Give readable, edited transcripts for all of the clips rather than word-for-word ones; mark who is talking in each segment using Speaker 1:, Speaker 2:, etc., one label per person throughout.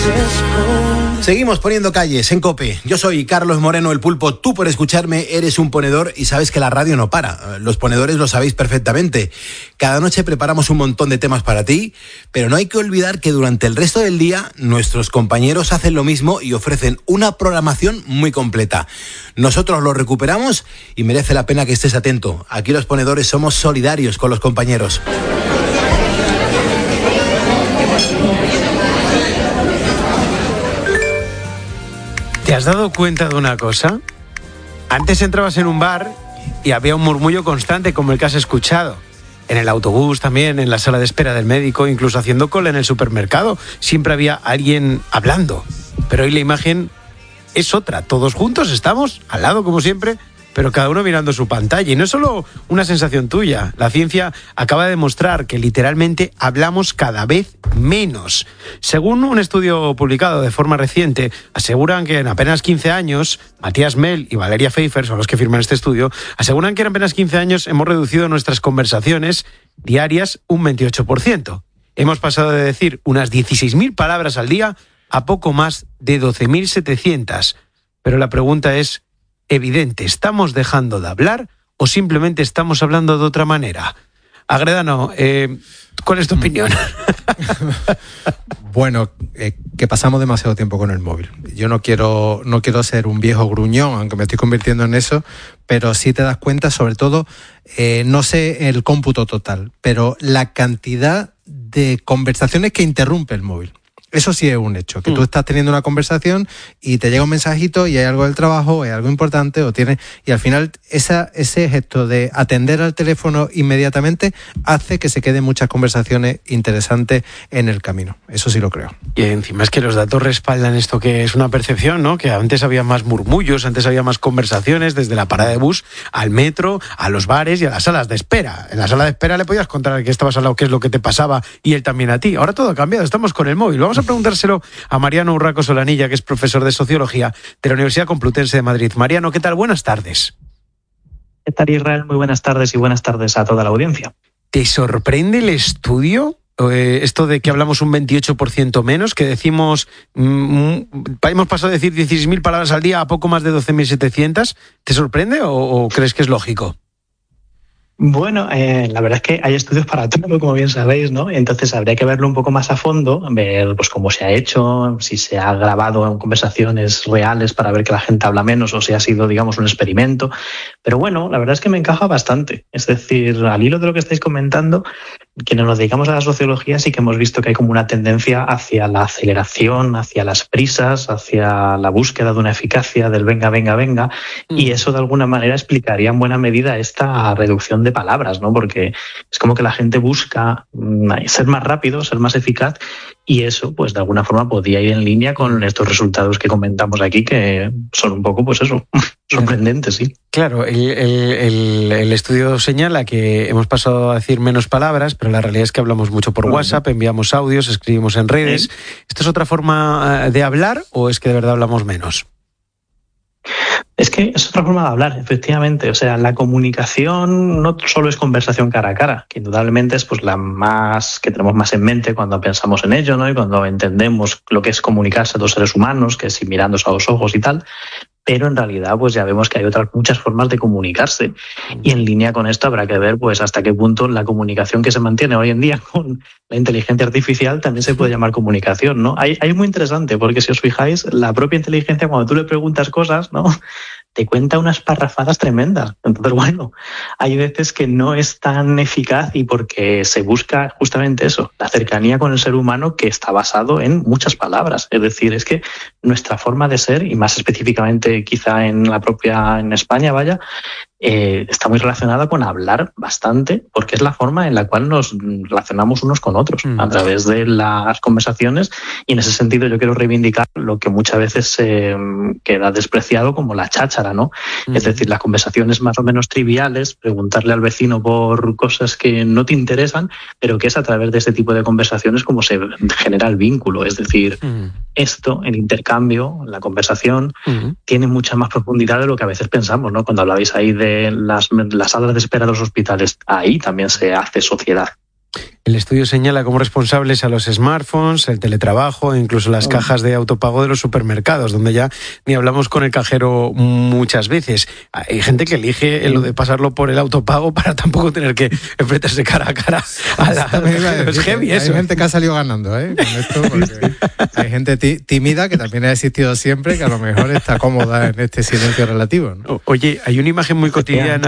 Speaker 1: Seguimos poniendo calles en COPE. Yo soy Carlos Moreno, el Pulpo. Tú, por escucharme, eres un ponedor y sabes que la radio no para. Los ponedores lo sabéis perfectamente. Cada noche preparamos un montón de temas para ti, pero no hay que olvidar que durante el resto del día nuestros compañeros hacen lo mismo y ofrecen una programación muy completa. Nosotros lo recuperamos y merece la pena que estés atento. Aquí los ponedores somos solidarios con los compañeros.
Speaker 2: ¿Te has dado cuenta de una cosa? Antes entrabas en un bar y había un murmullo constante como el que has escuchado. En el autobús también, en la sala de espera del médico, incluso haciendo cola en el supermercado. Siempre había alguien hablando. Pero hoy la imagen es otra. Todos juntos estamos, al lado como siempre, pero cada uno mirando su pantalla. Y no es solo una sensación tuya. La ciencia acaba de demostrar que literalmente hablamos cada vez menos. Según un estudio publicado de forma reciente, aseguran que en apenas 15 años, Matías Mel y Valeria Pfeiffer son los que firman este estudio, aseguran que en apenas 15 años hemos reducido nuestras conversaciones diarias un 28%. Hemos pasado de decir unas 16.000 palabras al día a poco más de 12.700. Pero la pregunta es evidente, ¿estamos dejando de hablar o simplemente estamos hablando de otra manera? Agredano, ¿cuál es tu opinión?
Speaker 3: Bueno, que pasamos demasiado tiempo con el móvil. Yo no quiero ser un viejo gruñón, aunque me estoy convirtiendo en eso, pero sí te das cuenta, sobre todo, no sé el cómputo total, pero la cantidad de conversaciones que interrumpe el móvil. Eso sí es un hecho, que tú estás teniendo una conversación y te llega un mensajito y hay algo del trabajo, hay algo importante, y al final ese gesto de atender al teléfono inmediatamente hace que se queden muchas conversaciones interesantes en el camino. Eso sí lo creo.
Speaker 2: Y encima es que los datos respaldan esto, que es una percepción, ¿no? Que antes había más murmullos, antes había más conversaciones, desde la parada de bus al metro, a los bares y a las salas de espera. En la sala de espera le podías contar al que estabas al lado qué es lo que te pasaba y él también a ti. Ahora todo ha cambiado, estamos con el móvil. Vamos a preguntárselo a Mariano Urraco Solanilla, que es profesor de Sociología de la Universidad Complutense de Madrid. Mariano, ¿qué tal? Buenas tardes.
Speaker 4: ¿Qué tal, Israel? Muy buenas tardes y buenas tardes a toda la audiencia.
Speaker 2: ¿Te sorprende el estudio? Esto de que hablamos un 28% menos, que decimos, hemos pasado de decir 16.000 palabras al día a poco más de 12.700. ¿Te sorprende o crees que es lógico?
Speaker 4: Bueno, la verdad es que hay estudios para todo, como bien sabéis, ¿no? Entonces habría que verlo un poco más a fondo, ver pues cómo se ha hecho, si se ha grabado en conversaciones reales para ver que la gente habla menos o si ha sido, digamos, un experimento. Pero bueno, la verdad es que me encaja bastante. Es decir, al hilo de lo que estáis comentando, quienes nos dedicamos a la sociología sí que hemos visto que hay como una tendencia hacia la aceleración, hacia las prisas, hacia la búsqueda de una eficacia del venga, venga, venga, y eso de alguna manera explicaría en buena medida esta reducción de palabras, ¿no? Porque es como que la gente busca ser más rápido, ser más eficaz, y eso, pues de alguna forma podría ir en línea con estos resultados que comentamos aquí, que son un poco, pues eso, sorprendentes, sí.
Speaker 2: Claro, el estudio señala que hemos pasado a decir menos palabras, pero la realidad es que hablamos mucho por WhatsApp, enviamos audios, escribimos en redes. ¿Esto es otra forma de hablar o es que de verdad hablamos menos?
Speaker 4: Es que es otra forma de hablar, efectivamente. O sea, la comunicación no solo es conversación cara a cara, que indudablemente es pues la más que tenemos más en mente cuando pensamos en ello, ¿no? Y cuando entendemos lo que es comunicarse a dos seres humanos, que es mirándose a los ojos y tal. Pero en realidad pues ya vemos que hay otras muchas formas de comunicarse. Y en línea con esto habrá que ver pues hasta qué punto la comunicación que se mantiene hoy en día con la inteligencia artificial también se puede llamar comunicación, ¿no? Hay muy interesante, porque si os fijáis, la propia inteligencia, cuando tú le preguntas cosas, ¿no?, te cuenta unas parrafadas tremendas. Entonces, bueno, hay veces que no es tan eficaz y porque se busca justamente eso, la cercanía con el ser humano, que está basado en muchas palabras. Es decir, es que nuestra forma de ser, y más específicamente quizá en España, está muy relacionada con hablar bastante, porque es la forma en la cual nos relacionamos unos con otros, a través de las conversaciones, y en ese sentido yo quiero reivindicar lo que muchas veces queda despreciado como la cháchara, ¿no? Es decir, las conversaciones más o menos triviales, preguntarle al vecino por cosas que no te interesan, pero que es a través de este tipo de conversaciones como se genera el vínculo. Es decir, esto, el intercambio, la conversación, tiene mucha más profundidad de lo que a veces pensamos, ¿no? Cuando hablabais ahí de las salas de espera de los hospitales, ahí también se hace sociedad.
Speaker 2: El estudio señala como responsables a los smartphones, el teletrabajo e incluso las cajas de autopago de los supermercados, donde ya ni hablamos con el cajero muchas veces. Hay gente que elige lo de pasarlo por el autopago para tampoco tener que enfrentarse cara a cara a la... Es heavy eso.
Speaker 3: Hay gente que ha salido ganando, con esto, porque hay gente tímida que también ha existido siempre, que a lo mejor está cómoda en este silencio relativo, ¿no?
Speaker 2: Oye, hay una imagen muy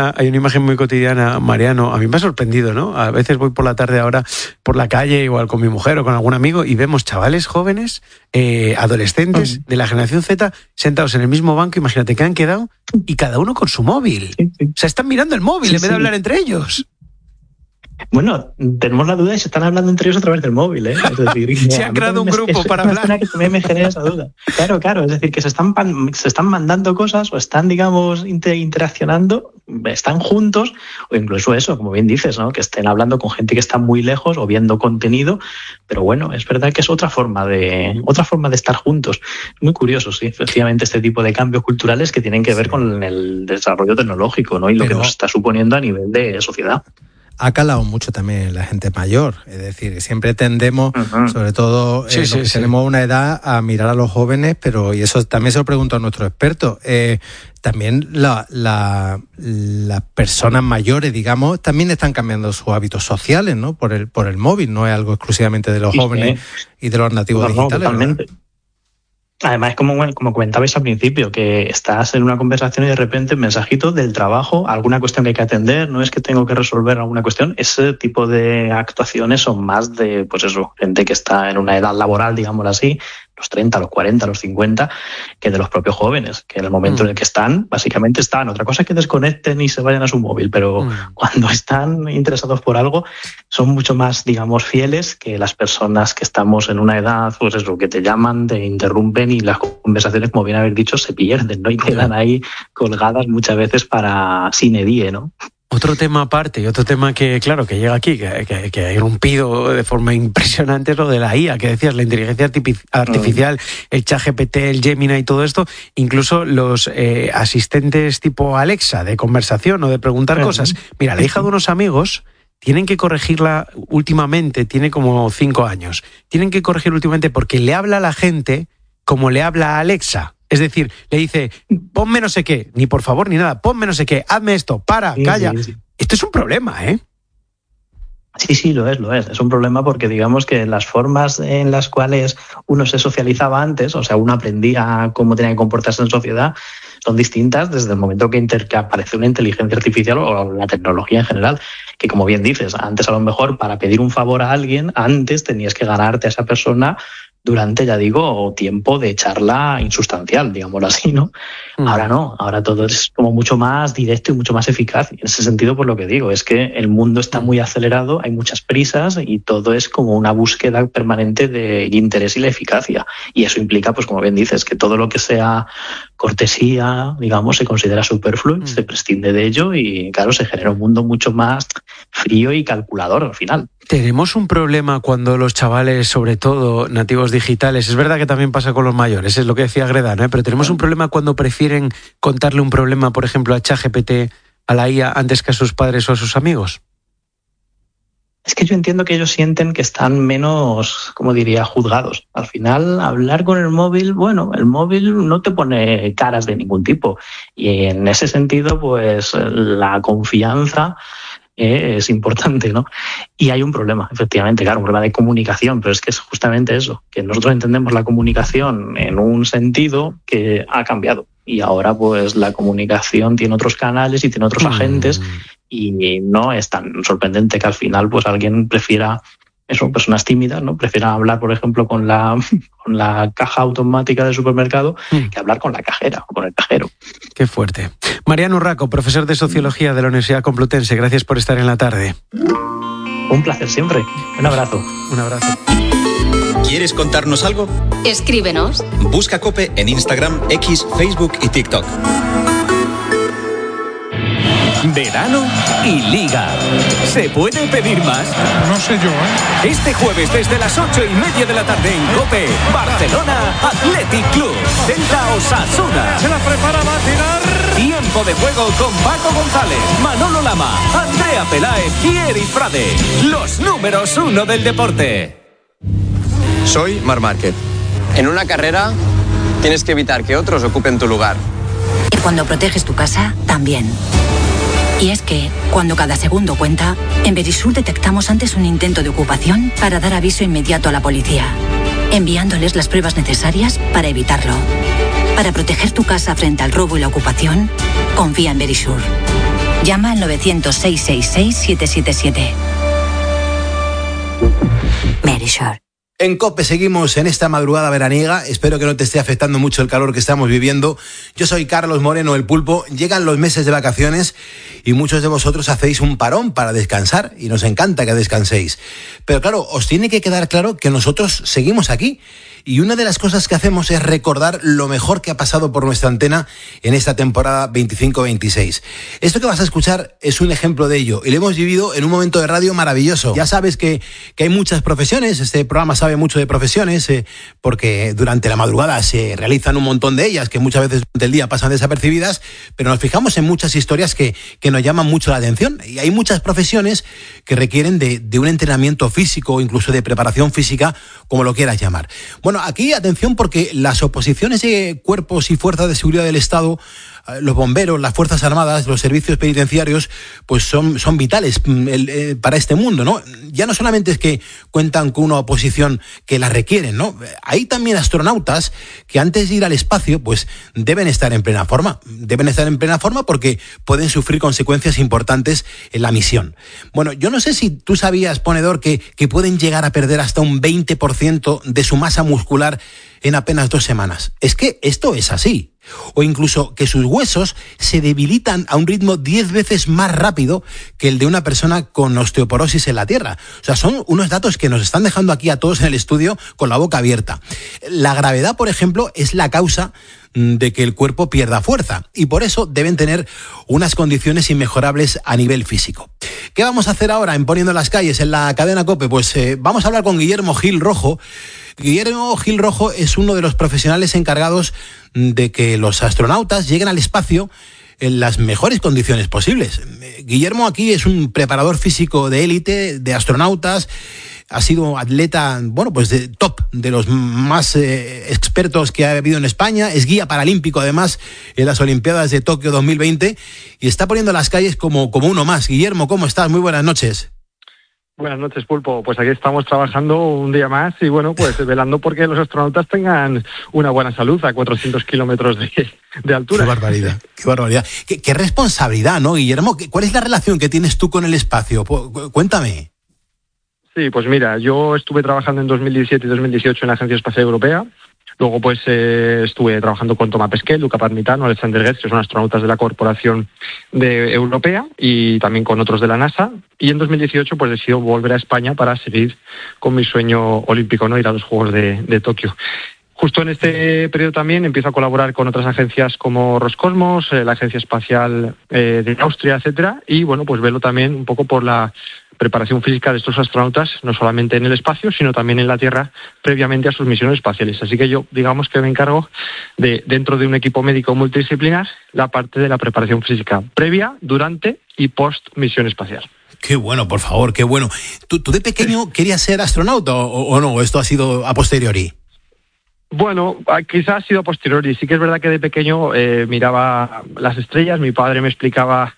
Speaker 2: cotidiana, Mariano. A mí me ha sorprendido, ¿no? A veces voy por la tarde ahora por la calle, igual con mi mujer o con algún amigo, y vemos chavales jóvenes, adolescentes de la generación Z, sentados en el mismo banco, imagínate que han quedado, y cada uno con su móvil. Sí. O sea, están mirando el móvil en vez de hablar entre ellos.
Speaker 4: Bueno, tenemos la duda y se están hablando entre ellos a través del móvil, ¿eh? Es decir,
Speaker 2: se han creado un grupo para hablar.
Speaker 4: Es que también me genera esa duda. Claro, es decir, que se están mandando cosas o están, digamos, interaccionando, están juntos, o incluso eso, como bien dices, ¿no? Que estén hablando con gente que está muy lejos o viendo contenido, pero bueno, es verdad que es otra forma de estar juntos. Muy curioso, sí, efectivamente, este tipo de cambios culturales que tienen que ver con el desarrollo tecnológico, ¿no? Y lo que nos está suponiendo a nivel de sociedad.
Speaker 3: Ha calado mucho también la gente mayor, es decir, siempre tendemos, sobre todo tenemos una edad, a mirar a los jóvenes, pero y eso también se lo pregunto a nuestros expertos, también las personas mayores, digamos, también están cambiando sus hábitos sociales, ¿no? Por el móvil, no es algo exclusivamente de los jóvenes y de los nativos digitales.
Speaker 4: Totalmente. ¿Verdad? Además, como comentabais al principio, que estás en una conversación y de repente un mensajito del trabajo, alguna cuestión que hay que atender, no es que tengo que resolver alguna cuestión. Ese tipo de actuaciones son más de, pues eso, gente que está en una edad laboral, digámoslo así, los 30, los 40, los 50, que de los propios jóvenes, que en el momento en el que están, básicamente están. Otra cosa es que desconecten y se vayan a su móvil, pero cuando están interesados por algo, son mucho más, digamos, fieles que las personas que estamos en una edad, pues eso, que te llaman, te interrumpen y las conversaciones, como bien habéis dicho, se pierden, ¿no? Y quedan ahí colgadas muchas veces para sine die, ¿no?
Speaker 2: Otro tema aparte y otro tema que, claro, que llega aquí, que ha irrumpido de forma impresionante, es lo de la IA, que decías, la inteligencia artificial, el ChatGPT, el Gemini y todo esto, incluso los asistentes tipo Alexa de conversación o de preguntar cosas. Mira, la hija de unos amigos tienen que corregirla últimamente, tiene como 5 años, tienen que corregir últimamente porque le habla a la gente como le habla a Alexa. Es decir, le dice, ponme no sé qué, ni por favor ni nada, ponme no sé qué, hazme esto, calla. Sí. Esto es un problema, ¿eh?
Speaker 4: Sí, lo es. Es un problema porque digamos que las formas en las cuales uno se socializaba antes, o sea, uno aprendía cómo tenía que comportarse en sociedad, son distintas desde el momento que aparece una inteligencia artificial o la tecnología en general, que como bien dices, antes a lo mejor para pedir un favor a alguien, antes tenías que ganarte a esa persona durante, ya digo, tiempo de charla insustancial, digámoslo así, ¿no? Ahora no, ahora todo es como mucho más directo y mucho más eficaz. En ese sentido, por lo que digo, es que el mundo está muy acelerado, hay muchas prisas y todo es como una búsqueda permanente del interés y la eficacia. Y eso implica, pues como bien dices, que todo lo que sea cortesía, digamos, se considera superfluo, se prescinde de ello y, claro, se genera un mundo mucho más frío y calculador al final.
Speaker 2: Tenemos un problema cuando los chavales, sobre todo nativos digitales, es verdad que también pasa con los mayores, es lo que decía Greda, ¿no? Pero tenemos un problema cuando prefieren contarle un problema, por ejemplo, a ChatGPT, a la IA, antes que a sus padres o a sus amigos.
Speaker 4: Es que yo entiendo que ellos sienten que están menos, como diría, juzgados. Al final, hablar con el móvil, bueno, el móvil no te pone caras de ningún tipo. Y en ese sentido, pues la confianza es importante, ¿no? Y hay un problema, efectivamente, claro, un problema de comunicación, pero es que es justamente eso, que nosotros entendemos la comunicación en un sentido que ha cambiado. Y ahora, pues, la comunicación tiene otros canales y tiene otros agentes y no es tan sorprendente que al final, pues, alguien prefiera eso, personas tímidas, ¿no? Prefieran hablar, por ejemplo, con la caja automática del supermercado que hablar con la cajera o con el cajero.
Speaker 2: Qué fuerte. Mariano Urraco, profesor de Sociología de la Universidad Complutense, gracias por estar en la tarde.
Speaker 4: Un placer siempre. Un abrazo.
Speaker 2: Un abrazo.
Speaker 5: ¿Quieres contarnos algo?
Speaker 6: Escríbenos.
Speaker 5: Busca COPE en Instagram, X, Facebook y TikTok.
Speaker 6: verano y Liga. ¿Se puede pedir más?
Speaker 7: No sé yo, ¿eh?
Speaker 6: Este jueves desde las 8:30 de la tarde en COPE, Barcelona Athletic Club, Celta Osasuna.
Speaker 7: Se la prepara, va a tirar.
Speaker 6: Tiempo de juego con Paco González, Manolo Lama, Andrea Peláez y Eri Frade. Los números 1 del deporte.
Speaker 8: Soy Marc Márquez. En una carrera tienes que evitar que otros ocupen tu lugar.
Speaker 9: Y cuando proteges tu casa, también. Y es que, cuando cada segundo cuenta, en Verisur detectamos antes un intento de ocupación para dar aviso inmediato a la policía, enviándoles las pruebas necesarias para evitarlo. Para proteger tu casa frente al robo y la ocupación, confía en Verisur. Llama al 900-666-777. Verisur.
Speaker 1: En COPE seguimos en esta madrugada veraniega. Espero que no te esté afectando mucho el calor que estamos viviendo. Yo soy Carlos Moreno, el Pulpo. Llegan los meses de vacaciones y muchos de vosotros hacéis un parón para descansar y nos encanta que descanséis. Pero claro, os tiene que quedar claro que nosotros seguimos aquí. Y una de las cosas que hacemos es recordar lo mejor que ha pasado por nuestra antena en esta temporada 25-26. Esto que vas a escuchar es un ejemplo de ello y lo hemos vivido en un momento de radio maravilloso. Ya sabes que hay muchas profesiones, este programa sabe mucho de profesiones porque durante la madrugada se realizan un montón de ellas que muchas veces durante el día pasan desapercibidas, pero nos fijamos en muchas historias que nos llaman mucho la atención y hay muchas profesiones que requieren de un entrenamiento físico o incluso de preparación física, como lo quieras llamar. Bueno, aquí atención porque las oposiciones de cuerpos y fuerzas de seguridad del Estado, los bomberos, las Fuerzas Armadas, los servicios penitenciarios, pues son vitales para este mundo, ¿no? Ya no solamente es que cuentan con una oposición que la requieren, ¿no? Hay también astronautas que antes de ir al espacio, pues deben estar en plena forma. Deben estar en plena forma porque pueden sufrir consecuencias importantes en la misión. Bueno, yo no sé si tú sabías, ponedor, que pueden llegar a perder hasta un 20% de su masa muscular en apenas 2 semanas. Es que esto es así. O incluso que sus huesos se debilitan a un ritmo 10 veces más rápido que el de una persona con osteoporosis en la Tierra. O sea, son unos datos que nos están dejando aquí a todos en el estudio con la boca abierta. La gravedad, por ejemplo, es la causa de que el cuerpo pierda fuerza y por eso deben tener unas condiciones inmejorables a nivel físico. ¿Qué vamos a hacer ahora en Poniendo las Calles en la cadena COPE? Pues vamos a hablar con Guillermo Gil Rojo. Guillermo Gil Rojo es uno de los profesionales encargados de que los astronautas lleguen al espacio en las mejores condiciones posibles. Guillermo aquí es un preparador físico de élite, de astronautas, ha sido atleta, bueno, pues de top, de los más expertos que ha habido en España, es guía paralímpico además en las Olimpiadas de Tokio 2020 y está poniendo las calles como uno más. Guillermo, ¿cómo estás? Muy buenas noches.
Speaker 10: Buenas noches, Pulpo. Pues aquí estamos trabajando un día más y bueno, pues velando porque los astronautas tengan una buena salud a 400 kilómetros de altura.
Speaker 1: Qué barbaridad, qué barbaridad. Qué responsabilidad, ¿no, Guillermo? ¿Cuál es la relación que tienes tú con el espacio? Cuéntame.
Speaker 10: Sí, pues mira, yo estuve trabajando en 2017 y 2018 en la Agencia Espacial Europea. Luego pues estuve trabajando con Thomas Pesquet, Luca Parmitano, Alexander Gerst, que son astronautas de la Corporación Europea y también con otros de la NASA. Y en 2018 pues decidí volver a España para seguir con mi sueño olímpico, ¿no? Ir a los Juegos de Tokio. Justo en este periodo también empiezo a colaborar con otras agencias como Roscosmos, la Agencia Espacial de Austria, etcétera. Y bueno, pues velo también un poco por la preparación física de estos astronautas, no solamente en el espacio, sino también en la Tierra, previamente a sus misiones espaciales. Así que yo, digamos que me encargo de, dentro de un equipo médico multidisciplinar, la parte de la preparación física previa, durante y post misión espacial.
Speaker 1: Qué bueno, por favor, qué bueno. ¿Tú de pequeño querías ser astronauta o no? ¿Esto ha sido a posteriori?
Speaker 10: Bueno, quizás ha sido a posteriori. Sí que es verdad que de pequeño miraba las estrellas, mi padre me explicaba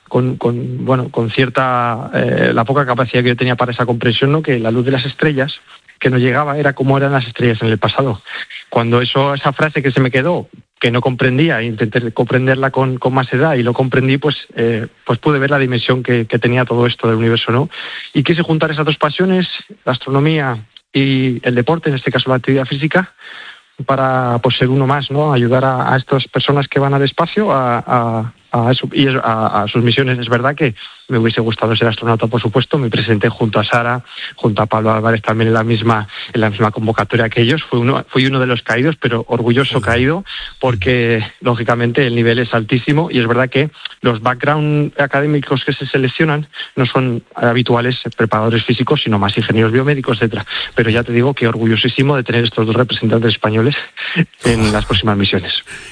Speaker 10: con cierta la poca capacidad que yo tenía para esa comprensión, ¿no? Que la luz de las estrellas que nos llegaba era como eran las estrellas en el pasado. Cuando esa frase que se me quedó, que no comprendía, intenté comprenderla con más edad y lo comprendí, pues pude ver la dimensión que tenía todo esto del universo, ¿no? Y quise juntar esas dos pasiones, la astronomía y el deporte, en este caso la actividad física, para pues ser uno más, ¿no? Ayudar a estas personas que van al espacio a a sus misiones. Es verdad que me hubiese gustado ser astronauta, por supuesto. Me presenté junto a Sara, junto a Pablo Álvarez también en la misma convocatoria que ellos. Fui uno de los caídos, pero orgulloso caído, porque lógicamente el nivel es altísimo y es verdad que los background académicos que se seleccionan no son habituales preparadores físicos, sino más ingenieros biomédicos, etcétera. Pero ya te digo que orgullosísimo de tener estos dos representantes españoles en las próximas misiones.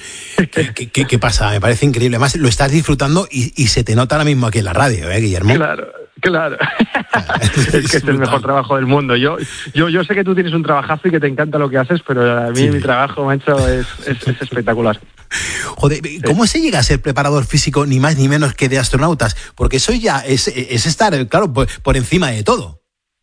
Speaker 1: ¿Qué pasa? Me parece increíble. Además, lo estás disfrutando y se te nota ahora mismo aquí en la radio, Guillermo.
Speaker 10: Claro. Es que es el mejor trabajo del mundo. Yo sé que tú tienes un trabajazo y que te encanta lo que haces, pero a mí mi trabajo, macho, es espectacular.
Speaker 1: Joder, ¿cómo se llega a ser preparador físico ni más ni menos que de astronautas? Porque eso ya es estar, claro, por encima de todo.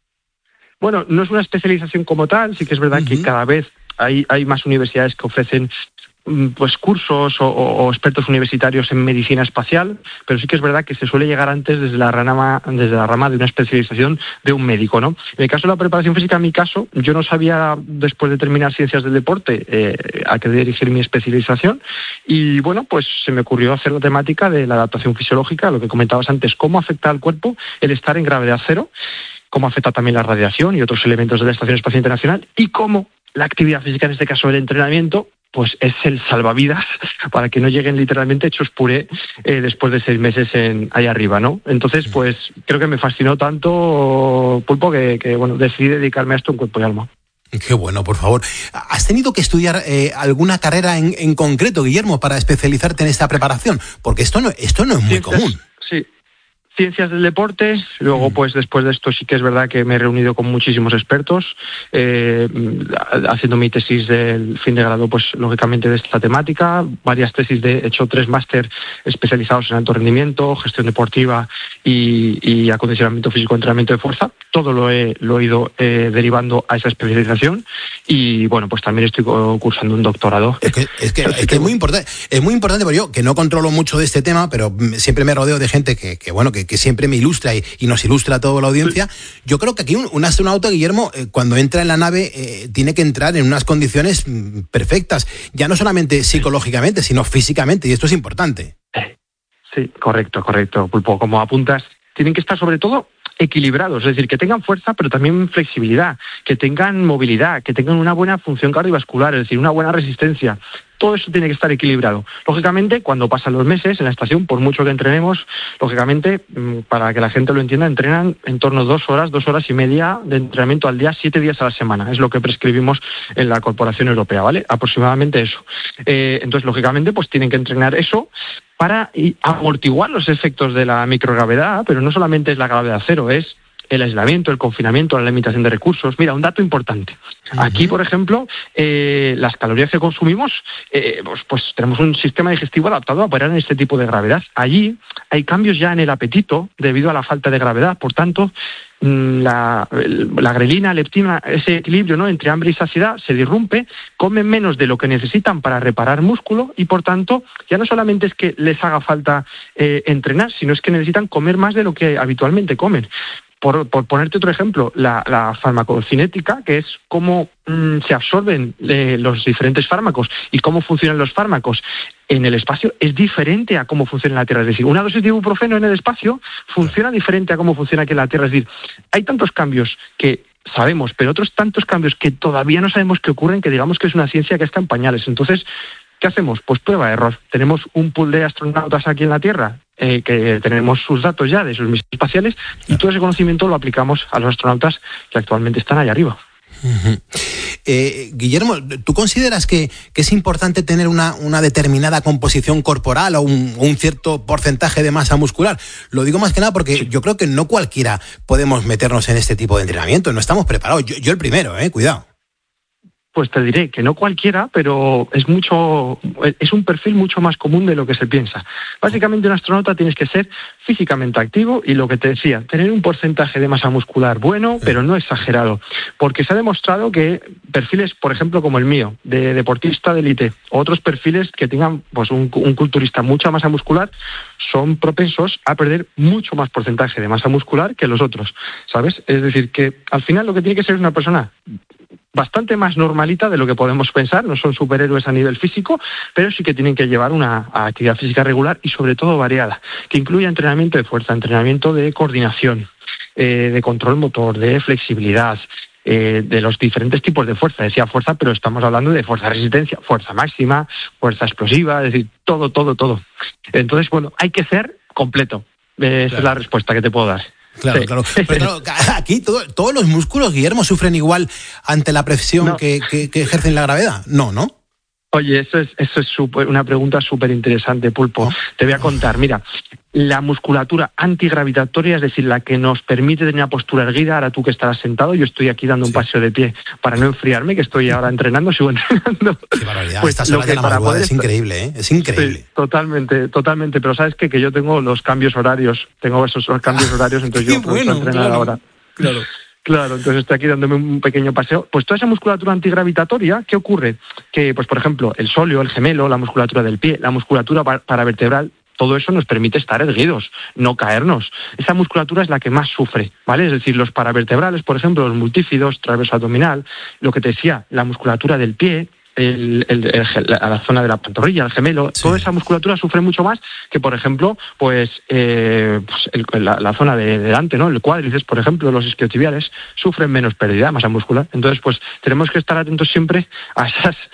Speaker 10: Bueno, no es una especialización como tal, sí que es verdad que cada vez hay más universidades que ofrecen pues cursos o expertos universitarios en medicina espacial, pero sí que es verdad que se suele llegar antes desde la rama de una especialización de un médico, ¿no? En el caso de la preparación física, en mi caso, yo no sabía, después de terminar ciencias del deporte, a qué dirigir mi especialización, y bueno, pues se me ocurrió hacer la temática de la adaptación fisiológica, lo que comentabas antes, cómo afecta al cuerpo el estar en gravedad cero, cómo afecta también la radiación y otros elementos de la Estación Espacial Internacional, y cómo la actividad física, en este caso el entrenamiento, pues es el salvavidas para que no lleguen literalmente hechos puré después de 6 meses ahí arriba, ¿no? Entonces, pues creo que me fascinó tanto, Pulpo, que bueno, decidí dedicarme a esto en cuerpo y alma.
Speaker 1: Qué bueno, por favor. ¿Has tenido que estudiar alguna carrera en concreto, Guillermo, para especializarte en esta preparación? Porque esto no es muy común.
Speaker 10: Sí. Ciencias del deporte, luego pues después de esto sí que es verdad que me he reunido con muchísimos expertos, haciendo mi tesis del fin de grado, pues lógicamente de esta temática, varias tesis, he hecho 3 máster especializados en alto rendimiento, gestión deportiva y acondicionamiento físico, entrenamiento de fuerza. Todo lo he ido derivando a esa especialización y bueno, pues también estoy cursando un doctorado.
Speaker 1: Es que es muy importante, porque yo que no controlo mucho de este tema, pero siempre me rodeo de gente que siempre me ilustra y nos ilustra a toda la audiencia. Yo creo que aquí un astronauta, Guillermo, cuando entra en la nave, tiene que entrar en unas condiciones perfectas, ya no solamente psicológicamente, sino físicamente, y esto es importante.
Speaker 10: Sí, correcto, Pulpo. Como apuntas, tienen que estar sobre todo equilibrados, es decir, que tengan fuerza, pero también flexibilidad, que tengan movilidad, que tengan una buena función cardiovascular, es decir, una buena resistencia. Todo eso tiene que estar equilibrado. Lógicamente, cuando pasan los meses en la estación, por mucho que entrenemos, lógicamente, para que la gente lo entienda, entrenan en torno a 2 horas y media de entrenamiento al día, 7 días a la semana. Es lo que prescribimos en la Corporación Europea, ¿vale? Aproximadamente eso. Entonces, lógicamente, pues tienen que entrenar eso para amortiguar los efectos de la microgravedad, pero no solamente es la gravedad cero, es el aislamiento, el confinamiento, la limitación de recursos. Mira, un dato importante. Aquí, por ejemplo, las calorías que consumimos, pues tenemos un sistema digestivo adaptado a operar en este tipo de gravedad. Allí hay cambios ya en el apetito debido a la falta de gravedad. Por tanto, la grelina, leptina, ese equilibrio, ¿no?, entre hambre y saciedad se disrumpe, comen menos de lo que necesitan para reparar músculo y, por tanto, ya no solamente es que les haga falta entrenar, sino es que necesitan comer más de lo que habitualmente comen. Por ponerte otro ejemplo, la farmacocinética, que es cómo se absorben los diferentes fármacos y cómo funcionan los fármacos en el espacio, es diferente a cómo funciona en la Tierra. Es decir, una dosis de ibuprofeno en el espacio funciona diferente a cómo funciona aquí en la Tierra. Es decir, hay tantos cambios que sabemos, pero otros tantos cambios que todavía no sabemos que ocurren, que digamos que es una ciencia que está en pañales. Entonces, ¿qué hacemos? Pues prueba-error. Tenemos un pool de astronautas aquí en la Tierra, que tenemos sus datos ya de sus misiones espaciales, y todo ese conocimiento lo aplicamos a los astronautas que actualmente están allá arriba.
Speaker 1: Guillermo, ¿tú consideras que es importante tener una determinada composición corporal o un cierto porcentaje de masa muscular? Lo digo más que nada porque yo creo que no cualquiera podemos meternos en este tipo de entrenamiento, no estamos preparados. Yo el primero, cuidado.
Speaker 10: Pues te diré que no cualquiera, pero es un perfil mucho más común de lo que se piensa. Básicamente, un astronauta tienes que ser físicamente activo y, lo que te decía, tener un porcentaje de masa muscular bueno, pero no exagerado. Porque se ha demostrado que perfiles, por ejemplo, como el mío, de deportista de élite, otros perfiles que tengan pues un culturista, mucha masa muscular, son propensos a perder mucho más porcentaje de masa muscular que los otros, ¿sabes? Es decir, que al final lo que tiene que ser es una persona bastante más normalita de lo que podemos pensar, no son superhéroes a nivel físico, pero sí que tienen que llevar una actividad física regular y sobre todo variada, que incluya entrenamiento de fuerza, entrenamiento de coordinación, de control motor, de flexibilidad, de los diferentes tipos de fuerza. Decía fuerza, pero estamos hablando de fuerza de resistencia, fuerza máxima, fuerza explosiva, es decir, todo. Entonces, bueno, hay que ser completo. Esa es la respuesta que te puedo dar.
Speaker 1: Claro, claro. Pero claro, aquí todos los músculos, Guillermo, sufren igual ante la presión que ejercen la gravedad. No.
Speaker 10: Oye, eso es una pregunta súper interesante, Pulpo. Te voy a contar, mira, la musculatura antigravitatoria, es decir, la que nos permite tener una postura erguida, ahora tú que estarás sentado, yo estoy aquí dando un paseo de pie para no enfriarme, que estoy ahora sigo entrenando.
Speaker 1: Qué barbaridad, pues estas horas de la madrugada es increíble, ¿eh? Es increíble.
Speaker 10: Sí, totalmente, pero ¿sabes qué? Que yo tengo los cambios horarios, entonces yo puedo entrenar ahora. Claro, entonces estoy aquí dándome un pequeño paseo. Pues toda esa musculatura antigravitatoria, ¿qué ocurre? Que, pues por ejemplo, el sóleo, el gemelo, la musculatura del pie, la musculatura paravertebral, todo eso nos permite estar erguidos, no caernos. Esa musculatura es la que más sufre, ¿vale? Es decir, los paravertebrales, por ejemplo, los multífidos, transverso abdominal, lo que te decía, la musculatura del pie, la zona de la pantorrilla, el gemelo, toda esa musculatura sufre mucho más que, por ejemplo, la zona de delante, ¿no? El cuádriceps, por ejemplo, los isquiotibiales sufren menos pérdida de masa muscular. Entonces, pues tenemos que estar atentos siempre a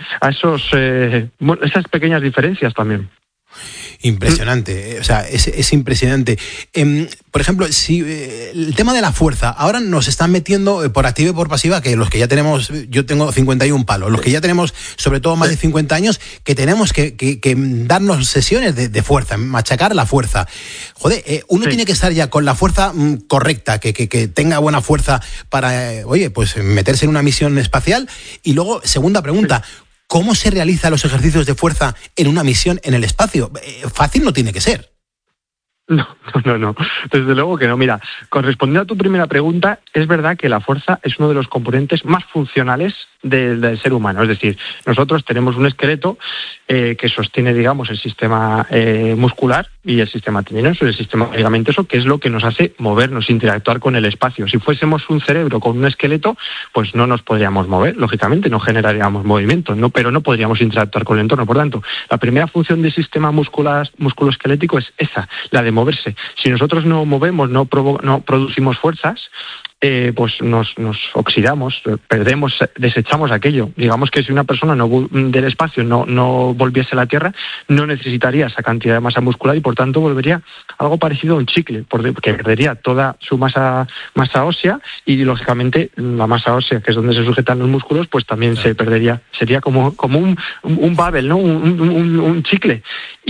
Speaker 10: esas pequeñas diferencias también.
Speaker 1: Impresionante, o sea, es impresionante. Por ejemplo, si el tema de la fuerza, ahora nos están metiendo por activa y por pasiva, que los que ya tenemos, yo tengo 51 palos, los que ya tenemos sobre todo más de 50 años, que tenemos que darnos sesiones de fuerza, machacar la fuerza. Joder, uno tiene que estar ya con la fuerza correcta, que tenga buena fuerza para, pues meterse en una misión espacial. Y luego, segunda pregunta, ¿cómo se realizan los ejercicios de fuerza en una misión en el espacio? Fácil no tiene que ser.
Speaker 10: No. Desde luego que no. Mira, respondiendo a tu primera pregunta, es verdad que la fuerza es uno de los componentes más funcionales del ser humano. Es decir, nosotros tenemos un esqueleto que sostiene, digamos, el sistema muscular y el sistema tendinoso y el sistema ligamentoso, que es lo que nos hace movernos, interactuar con el espacio. Si fuésemos un cerebro con un esqueleto, pues no nos podríamos mover, lógicamente, no generaríamos movimiento, pero no podríamos interactuar con el entorno. Por tanto, la primera función del sistema musculoesquelético es esa, la de moverse. Si nosotros no movemos, no producimos fuerzas, pues nos oxidamos, perdemos, desechamos aquello. Digamos que si una persona del espacio no volviese a la Tierra, no necesitaría esa cantidad de masa muscular y por tanto volvería algo parecido a un chicle, porque perdería toda su masa ósea y lógicamente la masa ósea, que es donde se sujetan los músculos, pues también se perdería. Sería como un bubble, ¿no? Un chicle.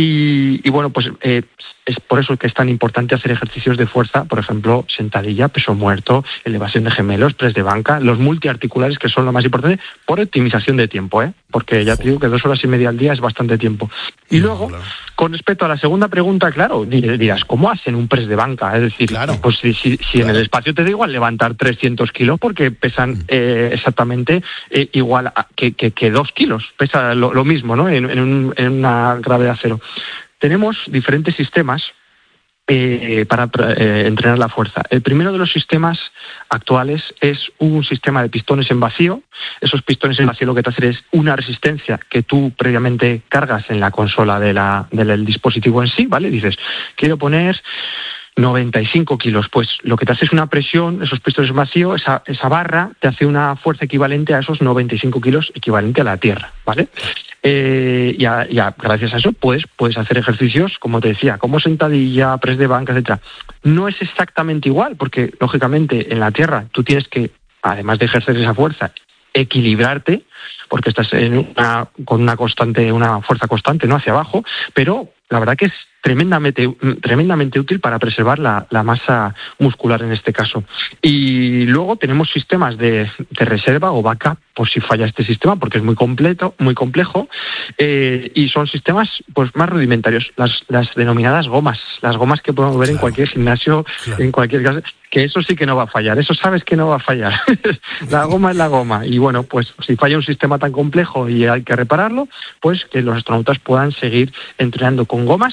Speaker 10: Y bueno, pues es por eso que es tan importante hacer ejercicios de fuerza, por ejemplo, sentadilla, peso muerto, elevación de gemelos, press de banca, los multiarticulares, que son lo más importante, por optimización de tiempo, porque ya te digo que 2 horas y media al día es bastante tiempo. Y luego, con respecto a la segunda pregunta, claro, dirás, ¿cómo hacen un press de banca? Es decir, pues si en el espacio te da igual levantar 300 kilos porque pesan exactamente igual que 2 kilos, pesa lo mismo, ¿no? En una gravedad cero. Tenemos diferentes sistemas para entrenar la fuerza. El primero de los sistemas actuales es un sistema de pistones en vacío. Esos pistones en vacío lo que te hacen es una resistencia que tú previamente cargas en la consola del dispositivo en sí, ¿vale? Dices, quiero poner 95 kilos, pues lo que te hace es una presión, esos pistones en vacío, esa barra te hace una fuerza equivalente a esos 95 kilos, equivalente a la Tierra, ¿vale? Gracias a eso puedes hacer ejercicios, como te decía, como sentadilla, press de banca, etcétera. No es exactamente igual, porque lógicamente en la Tierra tú tienes que, además de ejercer esa fuerza, equilibrarte, porque estás con una fuerza constante, ¿no?, hacia abajo, pero la verdad que es tremendamente útil para preservar la masa muscular en este caso. Y luego tenemos sistemas de reserva o backup por si falla este sistema, porque es muy complejo, y son sistemas pues más rudimentarios, las denominadas gomas, las gomas que podemos ver en cualquier gimnasio, en cualquier caso, que eso sí que no va a fallar, eso sabes que no va a fallar. La goma es la goma, y bueno, pues si falla un sistema tan complejo y hay que repararlo, pues que los astronautas puedan seguir entrenando con gomas o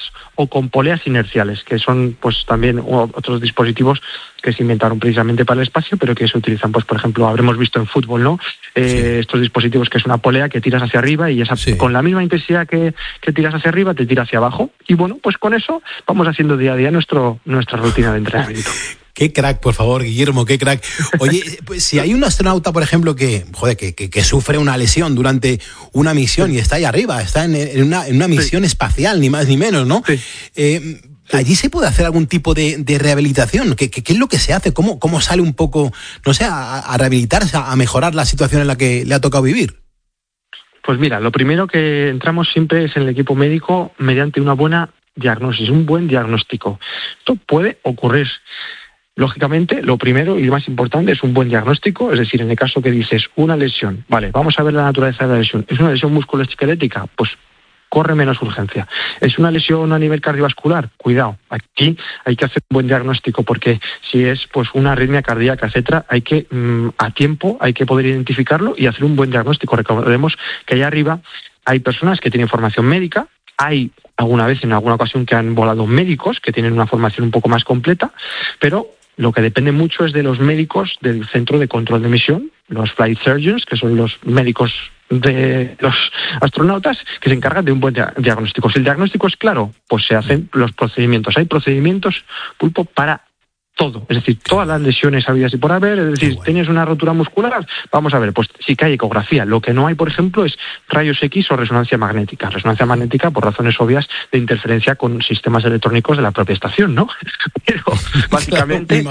Speaker 10: o con poleas inerciales, que son pues también otros dispositivos que se inventaron precisamente para el espacio, pero que se utilizan, pues por ejemplo, habremos visto en fútbol, ¿no? Estos dispositivos que es una polea que tiras hacia arriba y esa, con la misma intensidad que tiras hacia arriba, te tira hacia abajo. Y bueno, pues con eso vamos haciendo día a día nuestra rutina de entrenamiento.
Speaker 1: Qué crack, por favor, Guillermo, qué crack. Oye, pues si hay un astronauta, por ejemplo, que sufre una lesión durante una misión y está ahí arriba, está en una misión espacial, ni más ni menos, ¿no? Sí. ¿Allí se puede hacer algún tipo de rehabilitación? ¿Qué es lo que se hace? ¿Cómo sale un poco, no sé, a rehabilitarse, a mejorar la situación en la que le ha tocado vivir?
Speaker 10: Pues mira, lo primero que entramos siempre es en el equipo médico mediante una buena diagnosis, un buen diagnóstico. Esto puede ocurrir. Lógicamente, lo primero y lo más importante es un buen diagnóstico, es decir, en el caso que dices una lesión, vale, vamos a ver la naturaleza de la lesión. ¿Es una lesión musculoesquelética? Pues corre menos urgencia. ¿Es una lesión a nivel cardiovascular? Cuidado, aquí hay que hacer un buen diagnóstico porque si es pues una arritmia cardíaca, etcétera, hay que a tiempo hay que poder identificarlo y hacer un buen diagnóstico. Recordemos que allá arriba hay personas que tienen formación médica, hay alguna vez, en alguna ocasión, que han volado médicos que tienen una formación un poco más completa, pero lo que depende mucho es de los médicos del Centro de Control de Misión, los Flight Surgeons, que son los médicos de los astronautas, que se encargan de un buen diagnóstico. Si el diagnóstico es claro, pues se hacen los procedimientos. Hay procedimientos, Pulpo, para todo, es decir, todas las lesiones habidas y por haber, es decir, tienes una rotura muscular, vamos a ver, pues sí que hay ecografía. Lo que no hay, por ejemplo, es rayos X o resonancia magnética. Resonancia magnética por razones obvias de interferencia con sistemas electrónicos de la propia estación, ¿no? Pero básicamente,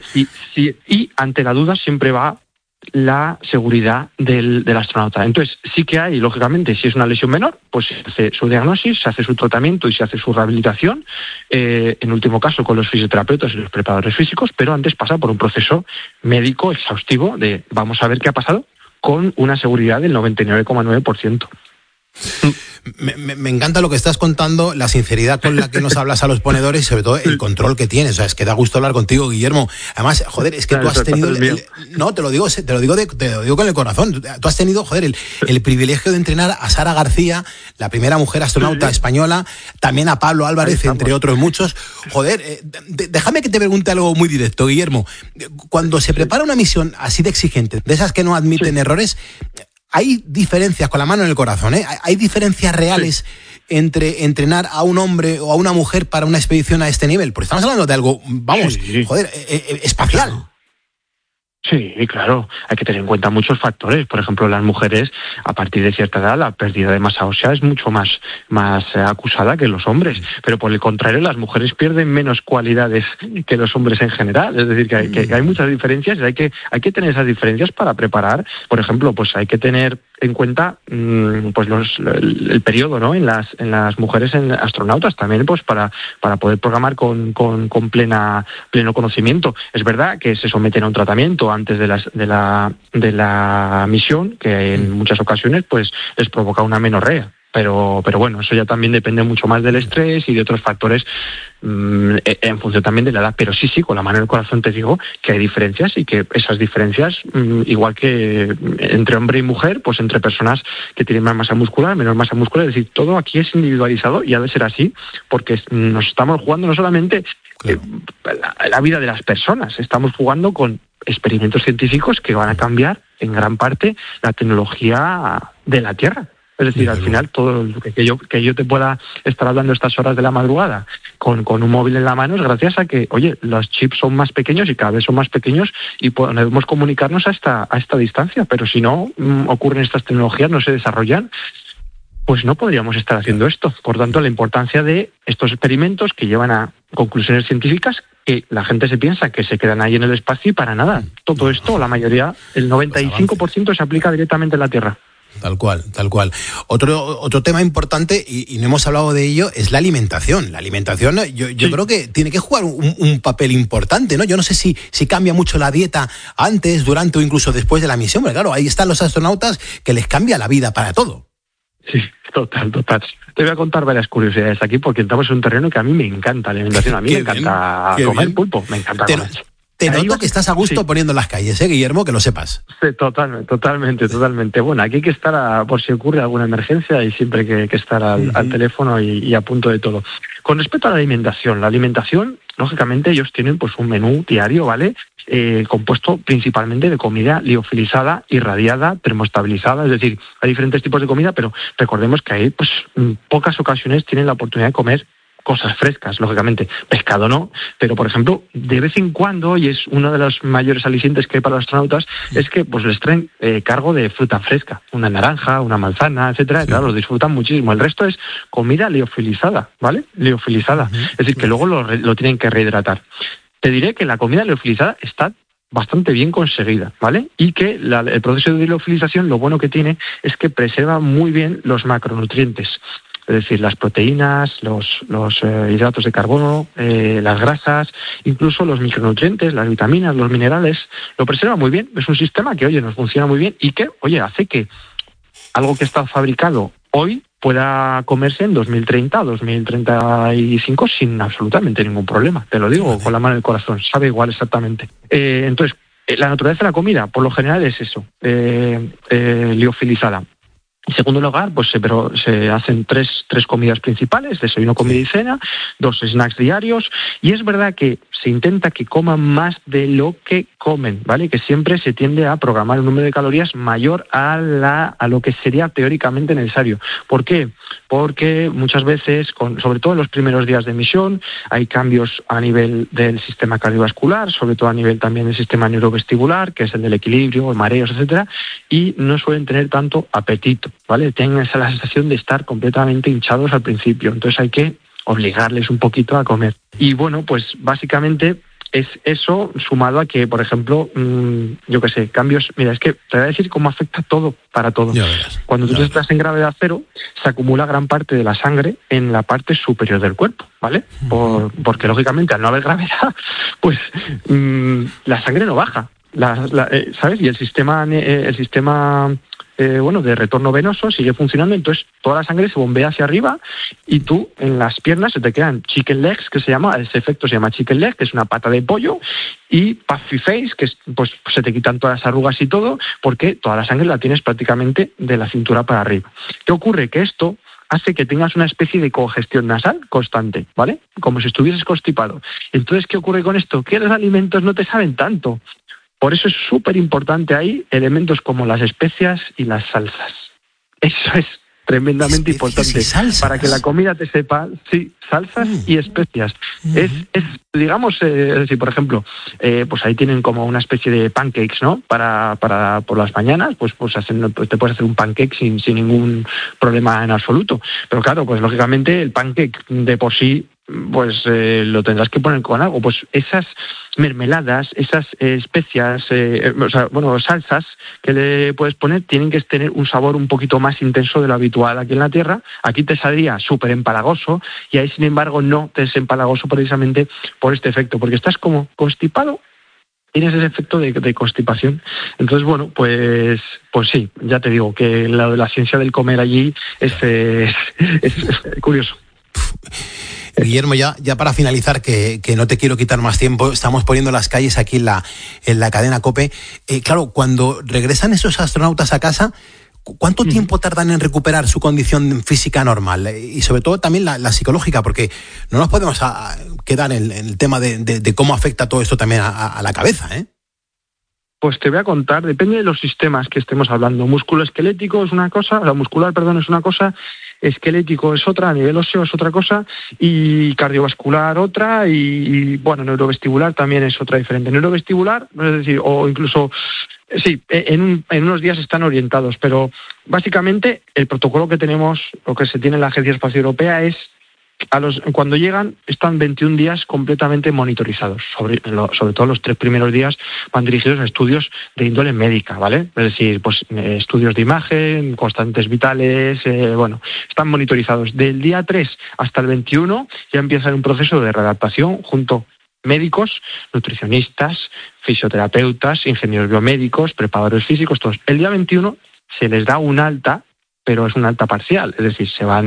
Speaker 10: y ante la duda siempre va la seguridad del astronauta. Entonces, sí que hay, lógicamente, si es una lesión menor, pues se hace su diagnósis, se hace su tratamiento y se hace su rehabilitación, en último caso con los fisioterapeutas y los preparadores físicos, pero antes pasa por un proceso médico exhaustivo de vamos a ver qué ha pasado con una seguridad del 99,9%.
Speaker 1: Me encanta lo que estás contando, la sinceridad con la que nos hablas a los ponedores y sobre todo el control que tienes. O sea, es que da gusto hablar contigo, Guillermo. Además, joder, es que tú has tenido no, te lo digo con el corazón. Tú has tenido, joder, el privilegio de entrenar a Sara García, la primera mujer astronauta española, también a Pablo Álvarez, entre otros muchos. Joder, déjame que te pregunte algo muy directo, Guillermo. Cuando se prepara una misión así de exigente, de esas que no admiten errores, hay diferencias, con la mano en el corazón, ¿eh? Hay diferencias reales entre entrenar a un hombre o a una mujer para una expedición a este nivel, porque estamos hablando de algo, vamos, espacial.
Speaker 10: Sí, claro, hay que tener en cuenta muchos factores. Por ejemplo, las mujeres, a partir de cierta edad, la pérdida de masa ósea es mucho más acusada que los hombres. Pero por el contrario, las mujeres pierden menos cualidades que los hombres en general. Es decir, que hay muchas diferencias y hay que tener esas diferencias para preparar. Por ejemplo, pues hay que tener en cuenta pues el periodo, ¿no? En las mujeres astronautas también, pues para poder programar con pleno conocimiento. Es verdad que se someten a un tratamiento antes de la misión, que en muchas ocasiones pues les provoca una menorrea. Pero bueno, eso ya también depende mucho más del estrés y de otros factores en función también de la edad. Pero sí, con la mano en el corazón te digo que hay diferencias y que esas diferencias, igual que entre hombre y mujer, pues entre personas que tienen más masa muscular, menor masa muscular, es decir, todo aquí es individualizado y ha de ser así porque nos estamos jugando no solamente la vida de las personas, estamos jugando con experimentos científicos que van a cambiar en gran parte la tecnología de la Tierra. Es decir, al final, todo lo que yo te pueda estar hablando estas horas de la madrugada con un móvil en la mano es gracias a que, oye, los chips son más pequeños y cada vez son más pequeños y podemos comunicarnos a esta distancia. Pero si no ocurren estas tecnologías, no se desarrollan, pues no podríamos estar haciendo esto. Por tanto, la importancia de estos experimentos que llevan a conclusiones científicas que la gente se piensa que se quedan ahí en el espacio y para nada. Todo esto, la mayoría, el 95% se aplica directamente en la Tierra.
Speaker 1: Tal cual. Otro tema importante, y no hemos hablado de ello, es la alimentación. La alimentación, yo creo que tiene que jugar un papel importante, ¿no? Yo no sé si cambia mucho la dieta antes, durante o incluso después de la misión, pero claro, ahí están los astronautas que les cambia la vida para todo.
Speaker 10: Sí, total. Te voy a contar varias curiosidades aquí porque estamos en un terreno que a mí me encanta la alimentación. A mí me encanta comer pulpo, me encanta comer.
Speaker 1: Te noto que estás a gusto poniendo en las calles, Guillermo, que lo sepas.
Speaker 10: Sí, totalmente. Bueno, aquí hay que estar por si ocurre alguna emergencia y siempre hay que estar al teléfono y a punto de todo. Con respecto a la alimentación, lógicamente ellos tienen pues un menú diario, ¿vale? Compuesto principalmente de comida liofilizada, irradiada, termostabilizada, es decir, hay diferentes tipos de comida, pero recordemos que ahí pues en pocas ocasiones tienen la oportunidad de comer cosas frescas, lógicamente. Pescado no, pero por ejemplo, de vez en cuando, y es uno de los mayores alicientes que hay para los astronautas, es que pues les traen cargo de fruta fresca, una naranja, una manzana, etcétera, y claro, los disfrutan muchísimo. El resto es comida liofilizada, ¿vale? Liofilizada. Es decir, que luego lo tienen que rehidratar. Te diré que la comida liofilizada está bastante bien conseguida, ¿vale? Y que el proceso de liofilización, lo bueno que tiene es que preserva muy bien los macronutrientes. Es decir, las proteínas, los hidratos de carbono, las grasas, incluso los micronutrientes, las vitaminas, los minerales, lo preserva muy bien. Es un sistema que, nos funciona muy bien y que, hace que algo que está fabricado hoy pueda comerse en 2030 o 2035 sin absolutamente ningún problema. Te lo digo con la mano en el corazón, sabe igual exactamente. Entonces, la naturaleza de la comida, por lo general, es eso, liofilizada. En segundo lugar, pues se hacen tres comidas principales, desayuno, comida y cena, 2 snacks diarios, y es verdad que se intenta que coman más de lo que comen, ¿vale? Que siempre se tiende a programar un número de calorías mayor a lo que sería teóricamente necesario. ¿Por qué? Porque muchas veces, sobre todo en los primeros días de misión, hay cambios a nivel del sistema cardiovascular, sobre todo a nivel también del sistema neurovestibular, que es el del equilibrio, mareos, etcétera, y no suelen tener tanto apetito, ¿vale? Tienen la sensación de estar completamente hinchados al principio, entonces hay que obligarles un poquito a comer. Y bueno, pues básicamente es eso sumado a que, por ejemplo, cambios. Mira, es que te voy a decir cómo afecta todo para todo. Cuando tú estás en gravedad cero, se acumula gran parte de la sangre en la parte superior del cuerpo, ¿vale? Porque lógicamente al no haber gravedad, pues la sangre no baja, ¿sabes? Y el sistema de retorno venoso sigue funcionando, entonces toda la sangre se bombea hacia arriba y tú en las piernas se te quedan chicken legs, que se llama chicken leg, que es una pata de pollo, y puffy face, que es, pues se te quitan todas las arrugas y todo, porque toda la sangre la tienes prácticamente de la cintura para arriba. ¿Qué ocurre? Que esto hace que tengas una especie de congestión nasal constante, ¿vale? Como si estuvieses constipado. Entonces, ¿qué ocurre con esto? Que los alimentos no te saben tanto. Por eso es súper importante ahí elementos como las especias y las salsas. Eso es tremendamente importante para que la comida te sepa, sí, salsas y especias. Es digamos, si por ejemplo, pues ahí tienen como una especie de pancakes, ¿no? Para por las mañanas, pues te puedes hacer un pancake sin ningún problema en absoluto. Pero claro, pues lógicamente el pancake de por sí, pues lo tendrás que poner con algo. Pues esas mermeladas, esas especias, salsas que le puedes poner tienen que tener un sabor un poquito más intenso de lo habitual aquí en la Tierra. Aquí te saldría súper empalagoso y ahí, sin embargo, no te es empalagoso precisamente por este efecto, porque estás como constipado, tienes ese efecto de constipación. Entonces, bueno, pues sí, ya te digo que la ciencia del comer allí es curioso.
Speaker 1: Guillermo, ya para finalizar, que no te quiero quitar más tiempo, estamos poniendo las calles aquí en la cadena COPE. Claro, cuando regresan esos astronautas a casa, ¿cuánto tiempo tardan en recuperar su condición física normal? Y sobre todo también la psicológica, porque no nos podemos quedar en el tema de cómo afecta todo esto también a la cabeza, ¿eh?
Speaker 10: Pues te voy a contar, depende de los sistemas que estemos hablando. Musculoesquelético es una cosa, muscular, es una cosa, esquelético es otra, a nivel óseo es otra cosa, y cardiovascular otra, y bueno, neurovestibular también es otra diferente. Neurovestibular, es decir, o incluso, sí, en unos días están orientados, pero básicamente el protocolo que tenemos, o que se tiene en la Agencia Espacial Europea, es cuando llegan están 21 días completamente monitorizados, sobre todo los 3 primeros días van dirigidos a estudios de índole médica, ¿vale? Es decir, pues estudios de imagen, constantes vitales, están monitorizados. Del día 3 hasta el 21 ya empiezan un proceso de readaptación junto médicos, nutricionistas, fisioterapeutas, ingenieros biomédicos, preparadores físicos, todos. El día 21 se les da un alta, pero es un alta parcial, es decir, se van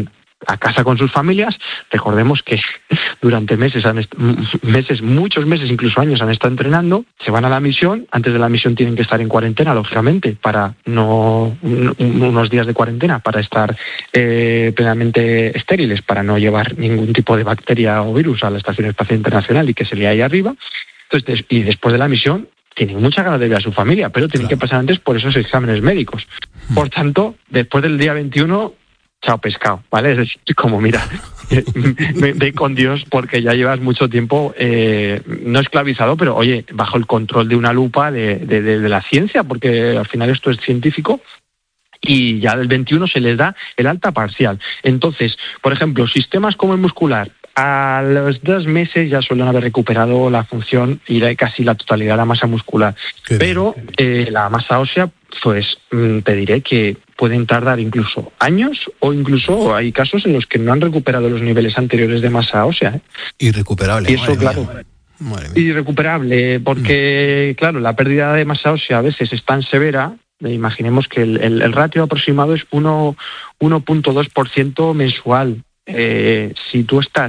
Speaker 10: a casa con sus familias. Recordemos que durante muchos meses, incluso años, han estado entrenando, se van a la misión, antes de la misión tienen que estar en cuarentena, lógicamente, para unos días de cuarentena, para estar plenamente estériles, para no llevar ningún tipo de bacteria o virus a la Estación Espacial Internacional y que se lea ahí arriba. Entonces, y después de la misión, tienen muchas ganas de ver a su familia, pero tienen que pasar antes por esos exámenes médicos. Por tanto, después del día 21, chao pescado, ¿vale? Es decir, como mira, ve con Dios porque ya llevas mucho tiempo, no esclavizado, pero oye, bajo el control de una lupa de la ciencia, porque al final esto es científico, y ya del 21 se les da el alta parcial. Entonces, por ejemplo, sistemas como el muscular, a los 2 meses ya suelen haber recuperado la función y casi la totalidad de la masa muscular. Pero la masa ósea, pues te diré que pueden tardar incluso años, o incluso hay casos en los que no han recuperado los niveles anteriores de masa ósea.
Speaker 1: Irrecuperable.
Speaker 10: Y eso, claro, irrecuperable, porque, claro, la pérdida de masa ósea a veces es tan severa. Imaginemos que el ratio aproximado es 1.2% mensual. Si tú estás